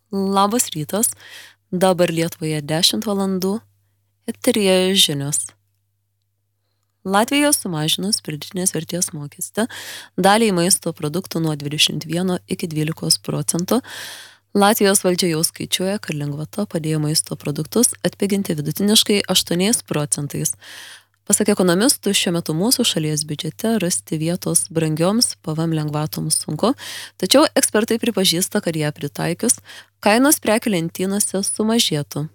Labas rytas, dabar Lietuvoje 10 valandų, eteryje žinios. Latvijoje sumažinus pridėtinės vertės mokestį daliai maisto produktų nuo 21 iki 12%, Latvijos valdžia jau skaičiuoja, kad lengvata padėjo maisto produktus atpiginti vidutiniškai 8%. Pasak ekonomistų, šiuo metu mūsų šalies biudžete rasti vietos brangioms PVM lengvatoms sunku, tačiau ekspertai pripažįsta, kad ją pritaikius, kainos prekių lentynose sumažėtų.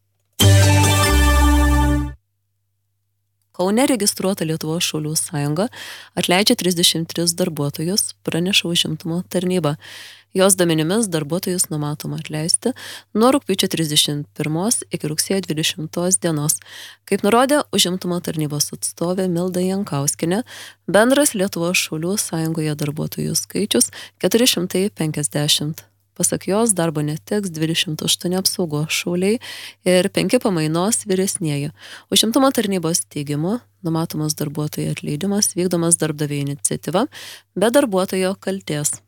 Kaune registruota Lietuvos šaulių sąjunga atleidžia 33 darbuotojus, praneša užimtumo tarnyba. Jos duomenimis darbuotojus numatoma atleisti nuo rugpjūčio 31 iki rugsėjo 20 dienos. Kaip nurodė užimtumo tarnybos atstovė Milda Jankauskienė, bendras Lietuvos šaulių sąjungoje darbuotojų skaičius 450. Pasak jos, darbo neteks 28 apsaugos šauliai ir 5 pamainos vyresnieji. Užimtumo tarnybos teigimu, numatomas darbuotojų atleidimas vykdomas darbdavio iniciatyva, be darbuotojo kaltės.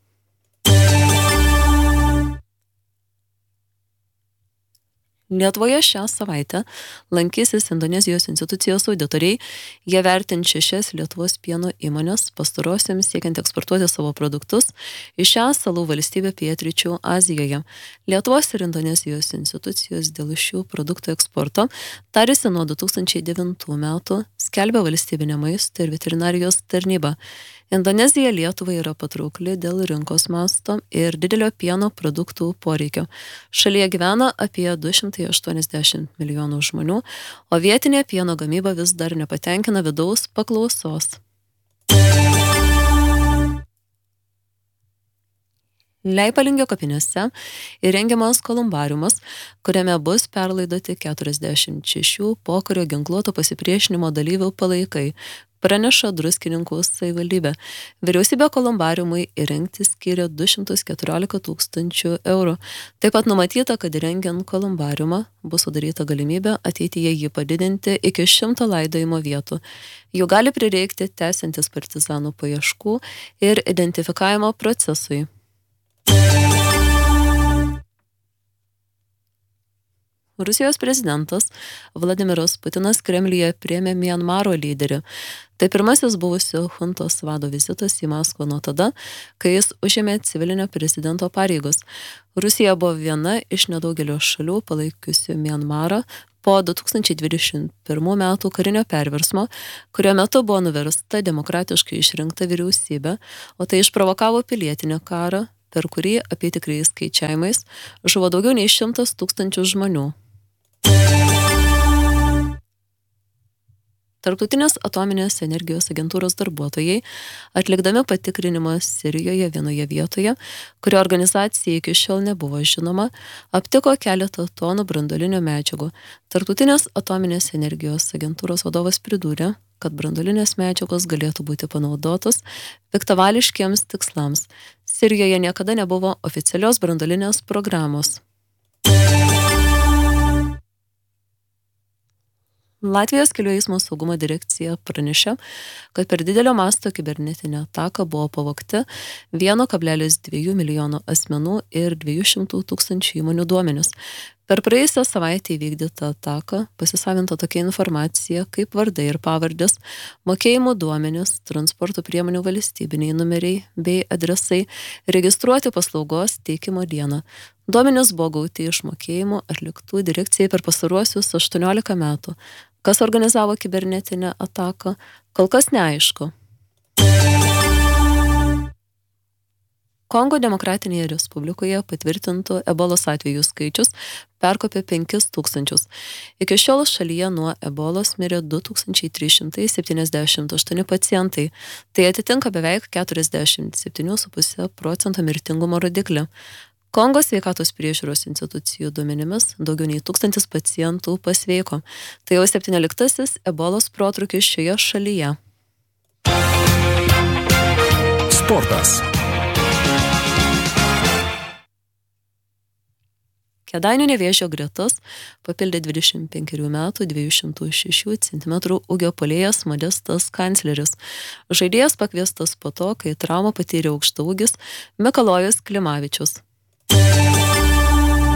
Lietuvoje šią savaitę lankysis Indonezijos institucijos auditoriai. Jie vertins 6 Lietuvos pieno įmonės, pastarosiams siekiant eksportuoti savo produktus į šią salų valstybę pietryčių Azijoje. Lietuvos ir Indonezijos institucijos dėl šių produktų eksporto tarėsi nuo 2009 metų, skelbia valstybinė maisto ir veterinarijos tarnyba. Indonezija Lietuvai yra patraukli dėl rinkos masto ir didelio pieno produktų poreikio. Šalyje gyvena apie 280 milijonų žmonių, o vietinė pieno gamyba vis dar nepatenkina vidaus paklausos. Leipalingio kapinėse įrengiamas kolumbariumas, kuriame bus perlaidoti 46 pokario ginkluoto pasipriešinimo dalyvių palaikai, praneša Druskininkų savivaldybė. Vyriausybė kolumbariumui įrengti skyrė 214 tūkstančių eurų. Taip pat numatyta, kad įrengiant kolumbariumą bus sudaryta galimybė ateityje jį padidinti iki 100 laidojimo vietų. Jų gali prireikti tęsiantis partizanų paieškų ir identifikavimo procesui. Rusijos prezidentas Vladimiras Putinas Kremliuje priėmė Mianmaro lyderį. Tai pirmasis buvusio juntos vado vizitas į Maskvą nuo tada, kai jis užėmė civilinio prezidento pareigas. Rusija buvo viena iš nedaugelio šalių palaikiusių Mianmarą po 2021 metų karinio perversmo, kurio metu buvo nuversta demokratiškai išrinkta vyriausybė, o tai išprovokavo pilietinį karą, per kurį apytikriais skaičiavimais žuvo daugiau nei 100 tūkstančių žmonių. Tarptautinės atominės energijos agentūros darbuotojai, atlikdami patikrinimą Sirijoje vienoje vietoje, kurio organizacija iki šiol nebuvo žinoma, aptiko keletą tonų branduolinio medžiagų. Tarptautinės atominės energijos agentūros vadovas pridūrė, kad branduolinės medžiagos galėtų būti panaudotos piktavališkiems tikslams. Sirijoje niekada nebuvo oficialios branduolinės programos. Latvijos kelių eismo saugumo direkcija pranešė, kad per didelio masto kibernetinę ataką buvo pavogti 1,2 milijono asmenų ir 200 tūkstančių įmonių duomenis. Per praėjusią savaitę įvykdytą ataką pasisavinta tokia informacija kaip vardai ir pavardės, mokėjimų duomenys, transporto priemonių valstybiniai numeriai bei adresai registruoti paslaugos teikimo dieną. Duomenys buvo gauti iš mokėjimų atliktų direkcijai per pastaruosius 18 metų. Kas organizavo kibernetinę ataką, kol kas neaišku. Kongo Demokratinėje Respublikoje patvirtintų ebolos atvejų skaičius perkopė 5000. Iki šiol šalyje nuo ebolos mirė 2378 pacientai. Tai atitinka beveik 47,5% mirtingumo rodiklį. Kongo sveikatos priežiūros institucijų duomenimis daugiau nei 1000 pacientų pasveiko. Tai jau 17 ebolos protrūkis šioje šalyje. Sportas. Kėdainių Nevėžio gretas papildė 25 metų 206 cm ūgio puolėjas Modestas Kancleris. Žaidėjas pakviestas po to, kai traumą patyrė aukštaūgis Mikalojus Klimavičius.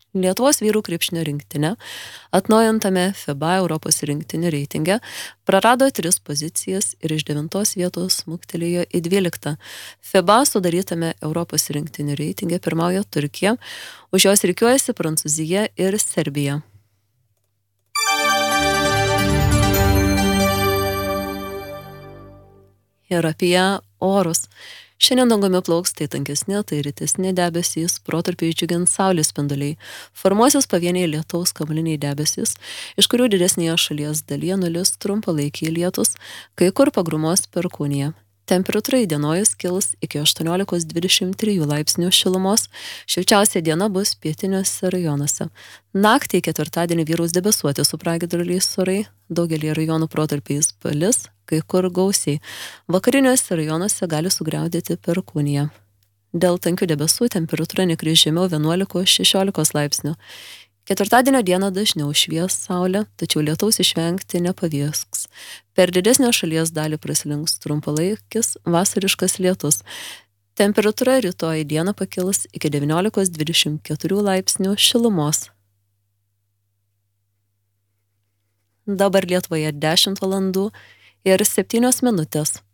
Lietuvos vyrų krepšinio rinktinė atnaujintame FIBA Europos rinktinių reitinge prarado 3 pozicijas ir iš 9 vietos smuktelėjo į 12. FIBA sudarytame Europos rinktinių reitinge pirmauja Turkija, už jos rikiuojasi Prancūzija ir Serbija. Ir apie orus. Šiandien dangumi plauks tai tankesni, tai rytesni debesys, protarpiai džiugins saulės spinduliai. Formuosis pavieniai lietaus kamuoliniai debesys, iš kurių didesnėje šalies dalyje nulis trumpalaikiai lietus, kai kur pagrumos perkūnija. Temperatūra įdienojus kils iki 18–23 laipsnių šilumos, šilčiausia diena bus pietiniuose rajonuose. Naktį ketvirtadienį vyraus debesuoti su pragiedruliais orai, daugelį rajonų protarpiais palis, kai kur gausiai. Vakariniuose rajonuose gali sugriaudėti perkūnija. Dėl tankių debesų temperatūra nekris žemiau 11–16 laipsnių. Ketvirtadienio dieną dažniau švies saulė, tačiau lietaus išvengti nepavyks. Per didesnę šalies dalį praslinks trumpalaikis vasariškas lietus. Temperatūra rytoj dieną pakils iki 19–24 laipsnių šilumos. Dabar Lietuvoje 10 valandų ir 7 minutės.